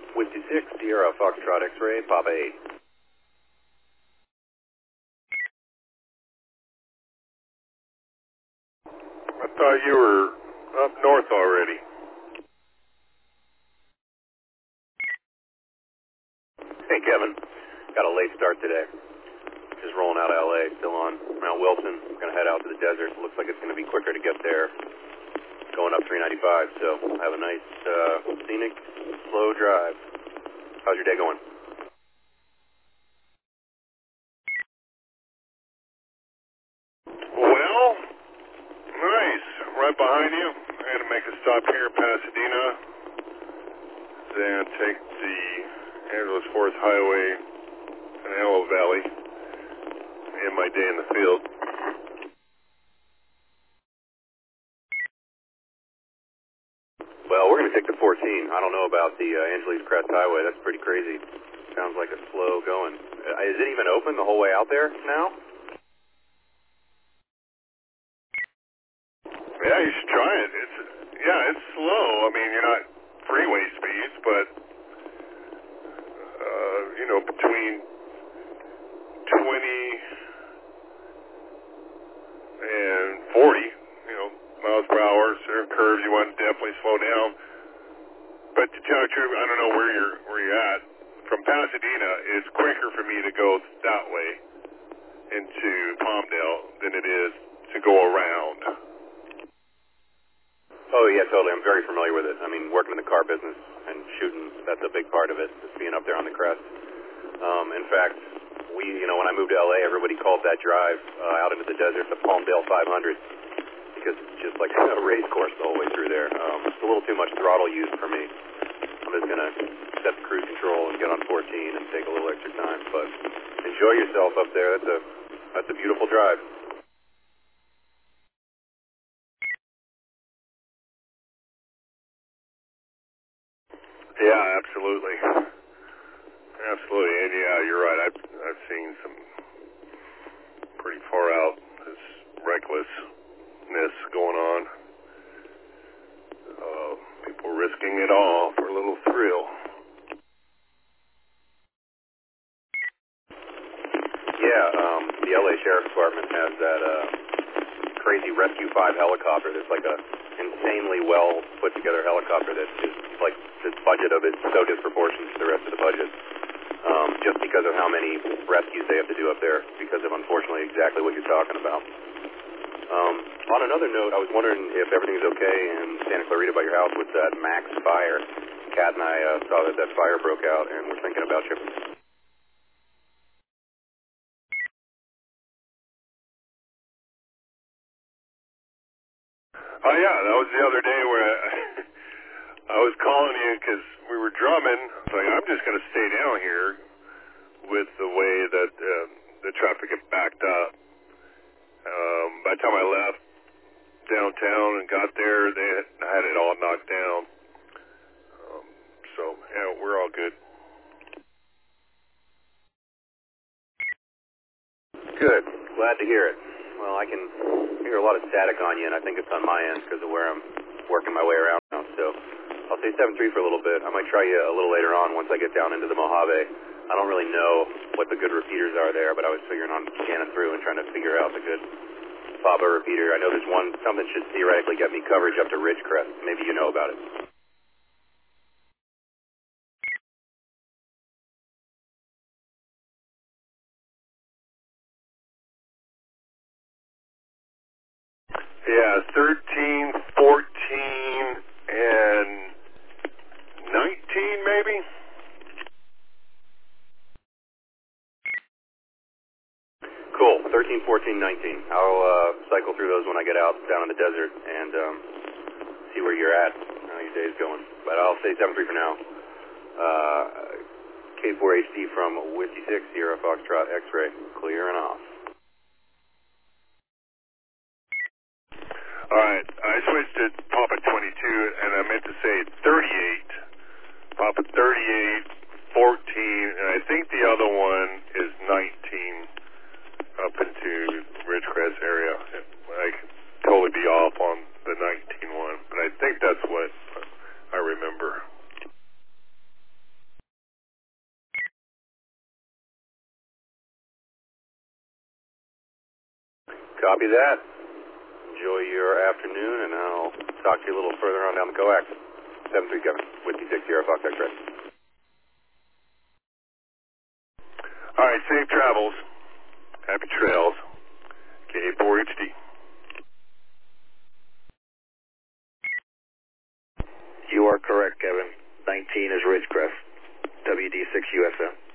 Whiskey 6, Sierra Foxtrot X-Ray, Papa 8. I thought you were up north already. Hey, Kevin. Got a late start today. Just rolling out of LA, still on Mount Wilson. Gonna head out to the desert. Looks like it's gonna be quicker to get there. Going up 395, so we'll have a nice, scenic, slow drive. How's your day going? Well, nice. Right behind you. I had to make a stop here in Pasadena. Then take the Angeles Forest Highway and Antelope Valley. End my day in the field. Well, we're going to take the 14. I don't know about the Angeles Crest Highway. That's pretty crazy. Sounds like a slow going. Is it even open the whole way out there now? Yeah, you should try it. It's slow. I mean, you're not freeway speeds, but, between 20 and 40, miles per hour. Certain curves you want to definitely slow down. But to tell you the truth, I don't know where you're at. From Pasadena, it's quicker for me to go that way into Palmdale than it is to go around. Oh, yeah, totally. I'm very familiar with it. I mean, working in the car business and shooting, that's a big part of it, just being up there on the crest. In fact, when I moved to LA, everybody called that drive out into the desert the Palmdale 500 because it's just like a race course the whole way through there. It's a little too much throttle use for me. I'm just going to set the cruise control and get on 14 and take a little extra time. But enjoy yourself up there. That's a beautiful drive. Yeah, absolutely. Absolutely. And yeah, you're right. I've seen some pretty far out this recklessness going on. People risking it all for a little thrill. Yeah, the LA Sheriff's Department has that crazy Rescue 5 helicopter that's like a insanely well put together helicopter that is like this budget of it so disproportionate to the rest of the budget. Just because of how many rescues they have to do up there, because of unfortunately exactly what you're talking about. On another note, I was wondering if everything's okay in Santa Clarita by your house with that Max fire. Kat and I saw that fire broke out, and we're thinking about you. Oh yeah, that was the other day where I was calling you because we were drumming. I was like, I'm just going to stay down here with the way that the traffic had backed up. By the time I left downtown and got there, I had it all knocked down. So, yeah, we're all good. Good. Glad to hear it. Well, I can hear a lot of static on you, and I think it's on my end because of where I'm working my way around now. So I'll say 7-3 for a little bit. I might try you a little later on once I get down into the Mojave. I don't really know what the good repeaters are there, but I was figuring on scanning through and trying to figure out the good Papa repeater. I know there's something should theoretically get me coverage up to Ridgecrest. Maybe you know about it. Yeah, 13, 14, and 19 maybe? Cool. 13, 14, 19. I'll cycle through those when I get out down in the desert and see where you're at, how your day's going. But I'll say 7-3 for now. K4HD from Whiskey 6, Sierra Foxtrot X-Ray, clear and off. All right, I switched to Papa 22, and I meant to say 38. Papa 38, 14, and I think the other one is 19 up into Ridgecrest area. I could totally be off on the 19 one, but I think that's what I remember. Copy that. Enjoy your afternoon, and I'll talk to you a little further on down the coax. 7-3, Kevin. Whiskey 6 Sierra Fox X-ray. All right, safe travels. Happy trails. K4HD. You are correct, Kevin. 19 is Ridgecrest. WD6 USM.